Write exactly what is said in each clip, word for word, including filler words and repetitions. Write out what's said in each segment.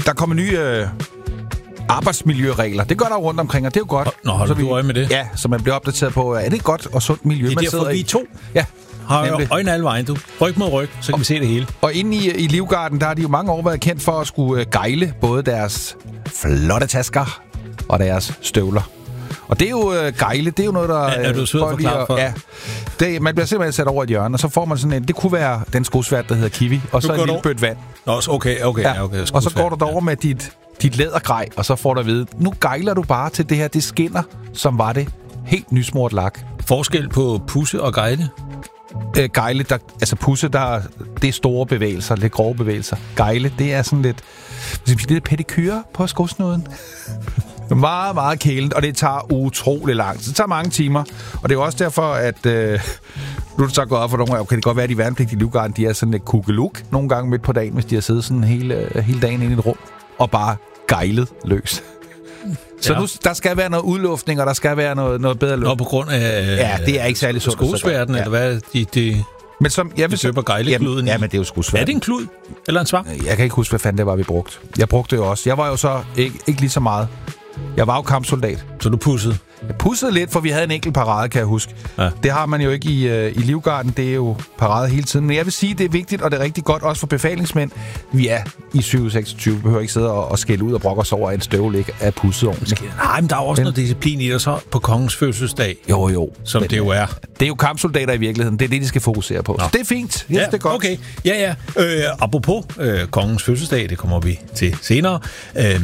der kommer nye øh, arbejdsmiljøregler. Det gør der rundt omkring, og det er jo godt. Nå, har du vi, øje med det? Ja, så man bliver opdateret på, er det godt og sundt miljø, det er man derfor, sidder vi i? to Ja. Har jo øjne alle vejen, du. Ryg mod ryg, så kan og, vi se det hele. Og inde i, i Livgarden, der har de jo mange år været kendt for at skulle gejle både deres flotte tasker og deres støvler. Og det er jo uh, gejle, det er jo noget, der... Ja, er du sød at forklare for? Ja, det, man bliver simpelthen sat over et hjørne, og så får man sådan en... Det kunne være den skosvært, der hedder Kiwi, og så en lille bødt vand. Nå, okay, okay, ja, okay. Og så går du derover ja. med dit, dit lædergrej, og så får du at vide, nu gejler du bare til det her, det skinner, som var det helt nysmurt lak. Forskel på pusse og gejle? Øh, gejle, der, altså pusse, der, det er store bevægelser, lidt grove bevægelser. Gejle, det er sådan lidt... lidt pedikyre på skosnuden. Meget, meget kælent, og det tager utrolig langt. Det tager mange timer, og det er også derfor, at øh, nu er det så gået op for nogle af, okay, det kan godt være, at de værnepligtige i Livgarden, de er sådan lidt kugeluk nogle gange midt på dagen, hvis de har siddet sådan hele, hele dagen inde i et rum, og bare gejlet løs. Så ja. nu, der skal være noget udluftning, og der skal være noget, noget bedre luft. Nå, på grund af... Øh, ja, det er ikke særlig sundt. Skosværten, ja. eller hvad? De, de, men som, jeg vil søber gejlekluden. Ja, men det er jo skosværten. Er det en klud? Eller en svamp? Jeg kan ikke huske, hvad fanden det var, vi brugte. Jeg brugte det jo også. Jeg var jo så ikke, ikke lige så meget. Jeg var jo kampsoldat. Så du pussede? Jeg pussede lidt, for vi havde en enkelt parade, kan jeg huske. Ja. Det har man jo ikke i, uh, i Livgarden. Det er jo parade hele tiden. Men jeg vil sige, det er vigtigt, og det er rigtig godt, også for befalingsmænd. Vi er i syv seksogtyve. Vi behøver ikke sidde og, og skælde ud og brokke os over, at en støvl ikke er pusset ordentligt. Nej, men der er også men... noget disciplin i det, så på kongens fødselsdag. Jo, jo. Som men, det jo er. Det er jo kampsoldater i virkeligheden. Det er det, de skal fokusere på. Nå. Så det er fint. Jeg ja, det er godt. Okay. Ja, ja. Øh, apropos øh, kongens fødselsdag, det kommer vi til senere. Øh,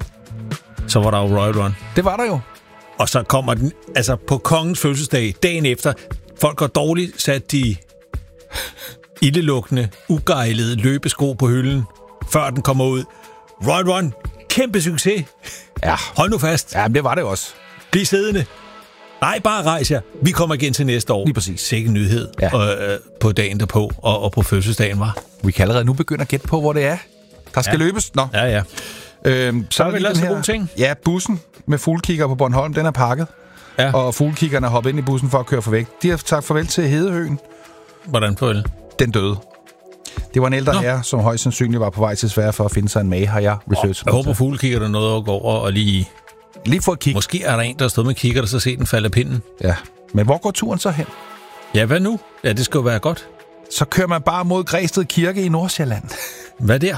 så var der jo Royal Run. Det var der jo. Og så kommer den, altså på kongens fødselsdag, dagen efter, folk går dårligt, sat de ildelugtende, ugejlede løbesko på hylden, før den kommer ud. Royal Run, kæmpe succes. Ja. Hold nu fast. Ja, men det var det også. Bliv siddende. Nej, bare rejs jer. Vi kommer igen til næste år. Lige præcis. Sikke nyhed ja. øh, på dagen derpå, og, og på fødselsdagen, var. Vi kan allerede nu begynde at gætte på, hvor det er. Der skal ja. løbes. Nå. Ja, ja. Øhm, så er vi lavet så gode ting. Ja, bussen med fuglekigger på Bornholm, den er pakket. Ja. Og fuglekiggerne er hoppet ind i bussen for at køre for væk. De har sagt farvel til Hedehøen. Hvordan farvel? Den døde. Det var en ældre herre, som højst sandsynligt var på vej til Sverige for at finde sig en mage, har jeg researchet. Jeg håber, fuglekiggerne noget at gå over og lige... Lige for at kigge. Måske er der en, der stod med kigger, og så ser den falde af pinden. Ja, men hvor går turen så hen? Ja, hvad nu? Ja, det skal jo være godt. Så kører man bare mod Græsted Kirke i Nordsjælland. Hvad der?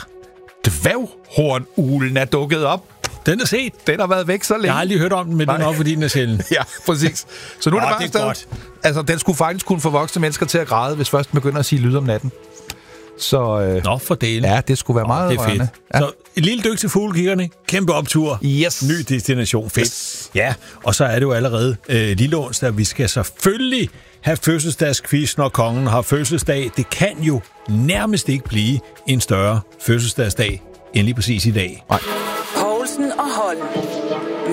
Dværghornulen er dukket op. Den er set. Den har været væk så længe. Jeg har aldrig hørt om den, men Nej. den er fordi den er sjældent. Ja, præcis. Så nu er Nå, det bare det er godt. Altså, den skulle faktisk kunne få voksne mennesker til at græde, hvis først den begynder at sige lyd om natten. Så, øh, Nå, for delen. Ja, det skulle være meget det er fedt. Ja. Så et lille dyk til fuglekiggerne. Kæmpe optur. Yes. Ny destination. Fedt. Yes. Ja, og så er det jo allerede øh, lille onsdag. Vi skal selvfølgelig have fødselsdagsquiz, når kongen har fødselsdag. Det kan jo nærmest ikke blive en større fødselsdagsdag end lige præcis i dag. Nej. Poulsen og Holm.